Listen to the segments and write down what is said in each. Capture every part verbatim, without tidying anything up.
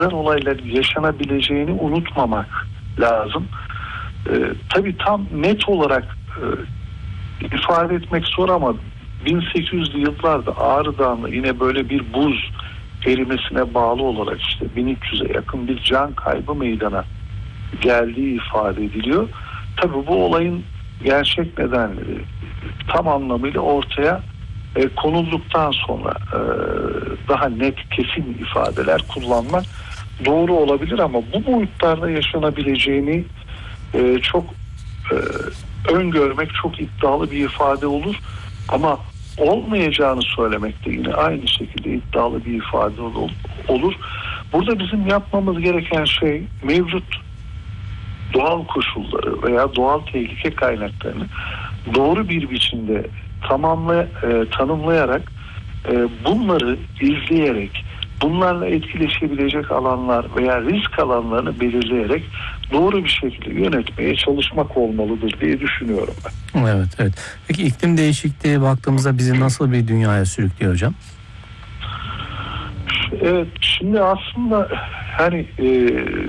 olayların yaşanabileceğini unutmamak lazım. Ee, tabii tam net olarak e, ifade etmek zor ama bin sekiz yüzlü yıllarda Ağrı Dağı'nda yine böyle bir buz erimesine bağlı olarak işte bin üç yüze yakın bir can kaybı meydana geldiği ifade ediliyor. Tabii bu olayın gerçek nedenleri tam anlamıyla ortaya e, konulduktan sonra e, daha net kesin ifadeler kullanmak doğru olabilir ama bu boyutlarda yaşanabileceğini e, çok e, öngörmek çok iddialı bir ifade olur ama olmayacağını söylemek de yine aynı şekilde iddialı bir ifade olur. Burada bizim yapmamız gereken şey mevcut doğal koşulları veya doğal tehlike kaynaklarını doğru bir biçimde tamamla, e, tanımlayarak e, bunları izleyerek bunlarla etkileşebilecek alanlar veya risk alanlarını belirleyerek doğru bir şekilde yönetmeye çalışmak olmalıdır diye düşünüyorum ben. Evet, evet. Peki iklim değişikliğe baktığımızda bizi nasıl bir dünyaya sürüklüyor hocam? Evet, şimdi aslında hani e,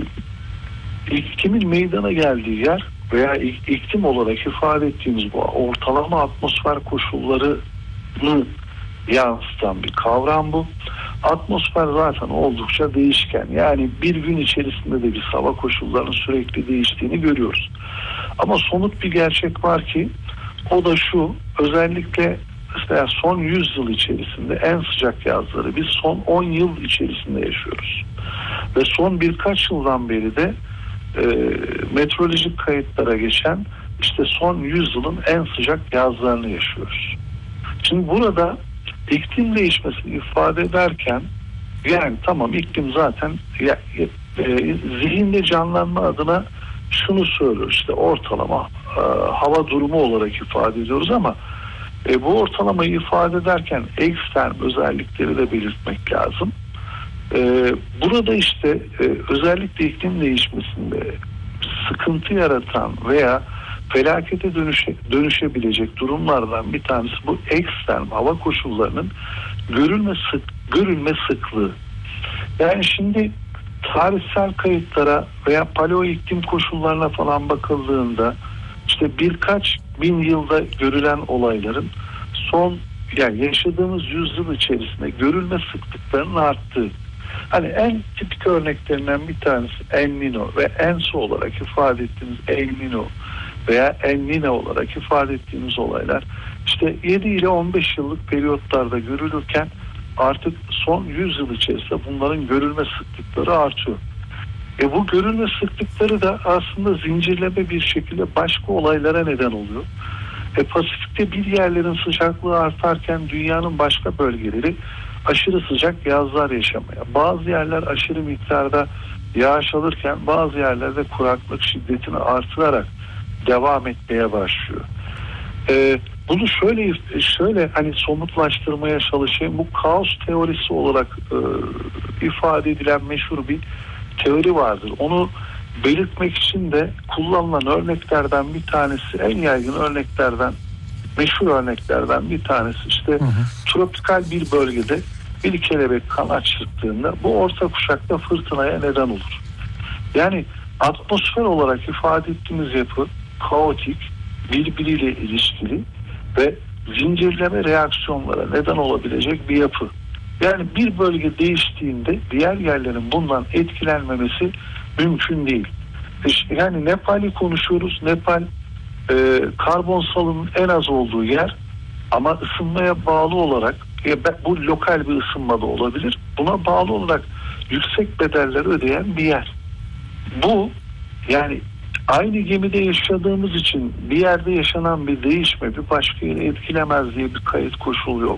iklimin meydana geldiği yer veya iklim olarak ifade ettiğimiz bu ortalama atmosfer koşullarını yansıtan bir kavram bu. Atmosfer zaten oldukça değişken. Yani bir gün içerisinde de bir hava koşullarının sürekli değiştiğini görüyoruz. Ama somut bir gerçek var ki o da şu: özellikle mesela son yüz yıl içerisinde en sıcak yazları biz son on yıl içerisinde yaşıyoruz. Ve son birkaç yıldan beri de e, meteorolojik kayıtlara geçen işte son yüz yılın en sıcak yazlarını yaşıyoruz. Şimdi burada iklim değişmesini ifade ederken yani tamam iklim zaten ya, e, zihinde canlanma adına şunu söylüyor işte ortalama e, hava durumu olarak ifade ediyoruz ama e, bu ortalamayı ifade ederken ekstrem özellikleri de belirtmek lazım. E, burada işte e, özellikle iklim değişmesinde sıkıntı yaratan veya felakete dönüşe, dönüşebilecek durumlardan bir tanesi bu ekstrem hava koşullarının görülme sık görülme sıklığı. Yani şimdi tarihsel kayıtlara veya paleo iklim koşullarına falan bakıldığında işte birkaç bin yılda görülen olayların son yani yaşadığımız yüzyıl içerisinde görülme sıklıklarının arttığı. Hani en tipik örneklerinden bir tanesi El Niño ve Enso olarak ifade ettiğimiz El Niño veya El Niño olarak ifade ettiğimiz olaylar işte yedi ile on beş yıllık periyotlarda görülürken artık son yüz yıl içerisinde bunların görülme sıklıkları artıyor. E bu görülme sıklıkları da aslında zincirleme bir şekilde başka olaylara neden oluyor. E Pasifik'te bir yerlerin sıcaklığı artarken dünyanın başka bölgeleri aşırı sıcak yazlar yaşamaya, bazı yerler aşırı miktarda yağış alırken bazı yerlerde kuraklık şiddetini artırarak devam etmeye başlıyor. Ee, bunu şöyle şöyle hani somutlaştırmaya çalışayım. Bu kaos teorisi olarak e, ifade edilen meşhur bir teori vardır. Onu belirtmek için de kullanılan örneklerden bir tanesi, en yaygın örneklerden, meşhur örneklerden bir tanesi işte hı hı. tropikal bir bölgede bir kelebek kanat çırptığında bu orta kuşakta fırtınaya neden olur. Yani atmosfer olarak ifade ettiğimiz yapı kaotik, birbiriyle ilişkili ve zincirleme reaksiyonlara neden olabilecek bir yapı. Yani bir bölge değiştiğinde diğer yerlerin bundan etkilenmemesi mümkün değil. Yani Nepal'i konuşuyoruz. Nepal e, karbon salımının en az olduğu yer ama ısınmaya bağlı olarak e, bu lokal bir ısınma da olabilir. Buna bağlı olarak yüksek bedeller ödeyen bir yer. Bu yani aynı gemide yaşadığımız için bir yerde yaşanan bir değişme bir başka yere etkilemez diye bir kayıt koşulu yok.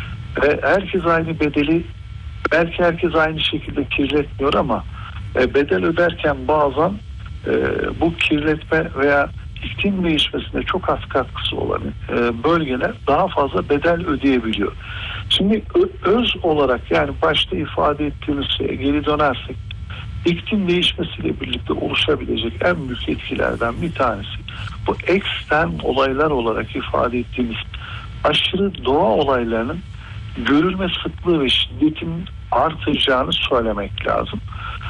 Ve herkes aynı bedeli belki herkes aynı şekilde kirletmiyor ama e, bedel öderken bazen e, bu kirletme veya iklim değişmesine çok az katkısı olan e, bölgeler daha fazla bedel ödeyebiliyor. Şimdi ö- öz olarak yani başta ifade ettiğimiz şeye geri dönersek iklim değişmesiyle birlikte oluşabilecek en büyük etkilerden bir tanesi bu ekstrem olaylar olarak ifade ettiğimiz aşırı doğa olaylarının görülme sıklığı ve şiddetinin artacağını söylemek lazım.